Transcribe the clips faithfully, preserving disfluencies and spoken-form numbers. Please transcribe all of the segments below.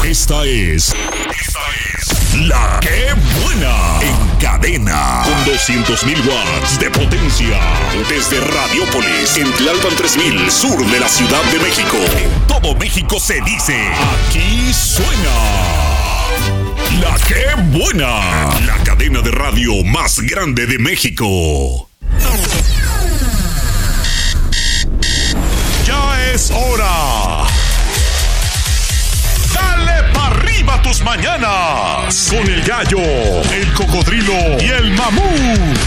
Esta es... Esta es... La Que Buena. En cadena. Con doscientos mil watts de potencia. Desde Radiópolis, en Tlalpan tres mil, sur de la Ciudad de México. En todo México se dice... Aquí suena... La Que Buena. La cadena de radio más grande de México. Ya es hora. Dale pa' arriba tus mañanas. Con el gallo, el cocodrilo y el mamut.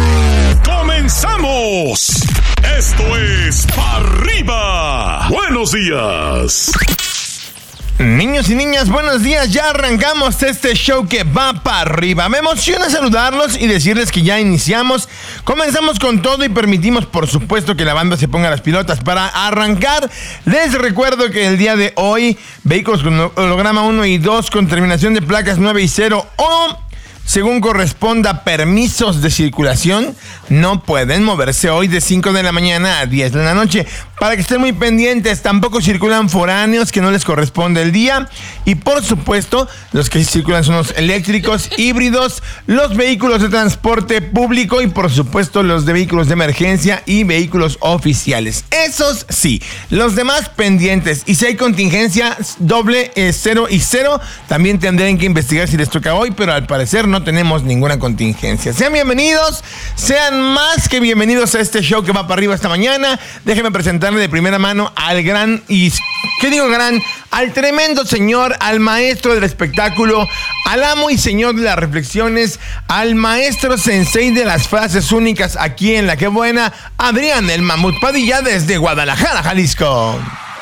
¡Comenzamos! Esto es Pa' Arriba. Buenos días. Niños y niñas, buenos días. Ya arrancamos este show que va para arriba. Me emociona saludarlos y decirles que ya iniciamos. Comenzamos con todo y permitimos, por supuesto, que la banda se ponga las pilotas para arrancar. Les recuerdo que el día de hoy, vehículos con holograma uno y dos con terminación de placas nueve y cero o... según corresponda, permisos de circulación, no pueden moverse hoy de cinco de la mañana a diez de la noche. Para que estén muy pendientes, tampoco circulan foráneos que no les corresponde el día. Y por supuesto, los que circulan son los eléctricos, híbridos, los vehículos de transporte público y por supuesto los de vehículos de emergencia y vehículos oficiales. Esos sí, los demás pendientes. Y si hay contingencia doble, eh, cero y cero, también tendrán que investigar si les toca hoy, pero al parecer no No tenemos ninguna contingencia. Sean bienvenidos, sean más que bienvenidos a este show que va para arriba esta mañana. Déjenme presentarle de primera mano al gran, y ¿qué digo gran? Al tremendo señor, al maestro del espectáculo, al amo y señor de las reflexiones, al maestro sensei de las frases únicas aquí en La Que Buena, Adrián el Mamut Padilla desde Guadalajara, Jalisco.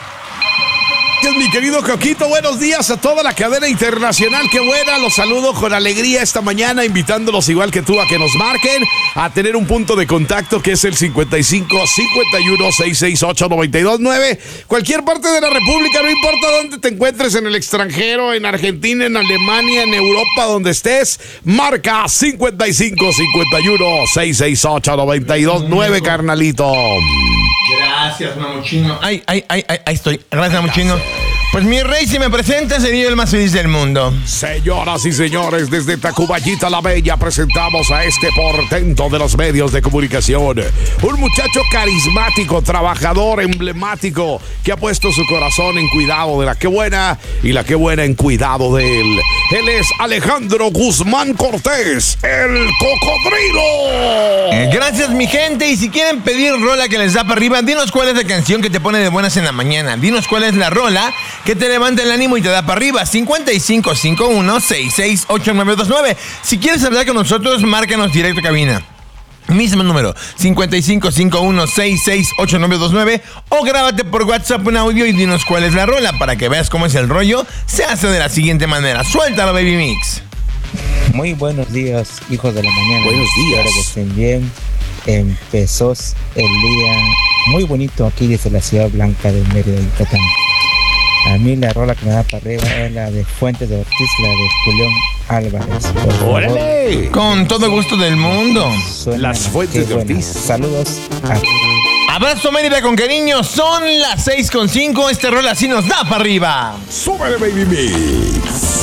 Mi querido Coquito, buenos días a toda la cadena internacional. Qué buena, los saludo con alegría esta mañana, invitándolos igual que tú a que nos marquen, a tener un punto de contacto que es el cincuenta y cinco, cincuenta y uno, sesenta y seis ocho, noventa y dos nueve. Cualquier parte de la República, no importa dónde te encuentres, en el extranjero, en Argentina, en Alemania, en Europa, donde estés, marca cincuenta y cinco, cincuenta y uno, sesenta y seis ocho, noventa y dos nueve, carnalito. Gracias, Mamuchino. Ay, ay, ay, ay, ahí estoy. Gracias, Mamuchino. Pues mi rey, si me presenta, sería el más feliz del mundo. Señoras y señores, desde Tacuballita la Bella presentamos a este portento de los medios de comunicación. Un muchacho carismático, trabajador, emblemático, que ha puesto su corazón en cuidado de La Que Buena y La Que Buena en cuidado de él. Él es Alejandro Guzmán Cortés, el cocodrilo. Eh, gracias, mi gente. Y si quieren pedir rola que les da para arriba, dinos cuál es la canción que te pone de buenas en la mañana. Dinos cuál es la rola que te levanta el ánimo y te da para arriba. cincuenta y cinco, cincuenta y uno, sesenta y seis ocho, nueve dos nueve. Si quieres hablar con nosotros, márcanos directo a cabina. Mismo número, cincuenta y cinco, cincuenta y uno, sesenta y seis ocho, nueve dos nueve. O grábate por WhatsApp un audio y dinos cuál es la rola para que veas cómo es el rollo. Se hace de la siguiente manera. Suéltalo, Baby Mix. Muy buenos días, hijos de la mañana. Buenos días. Espero que estén bien. Empezó el día muy bonito aquí desde la ciudad blanca de Mérida, Yucatán. A mí la rola que me da para arriba es la de Fuentes de Ortiz, la de Julián Álvarez. ¡Órale! Con todo gusto del mundo. Las Fuentes de Ortiz. Saludos a... Abrazo, Mérida, con cariño. Son las seis con cinco. Este rola así nos da para arriba. ¡Súbele, Baby Mix!